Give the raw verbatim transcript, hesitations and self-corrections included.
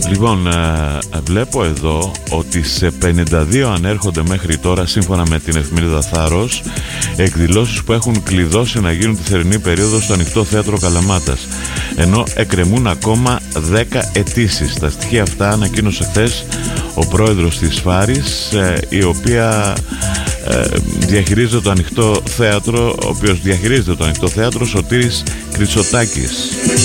Λοιπόν, ε, βλέπω εδώ ότι σε πενήντα δύο ανέρχονται μέχρι τώρα, σύμφωνα με την εφημερίδα Θάρρος, εκδηλώσεις που έχουν κλειδώσει να γίνουν τη θερινή περίοδο στο Ανοιχτό Θέατρο Καλαμάτας, ενώ εκκρεμούν ακόμα δέκα αιτήσεις. Τα στοιχεία αυτά ανακοίνωσε χθες ο πρόεδρος της Φάρης, ε, η οποία ε, διαχειρίζεται το Ανοιχτό Θέατρο, ο οποίος διαχειρίζεται το Ανοιχτό Θέατρο, Σωτήρης Κριτσοτάκης.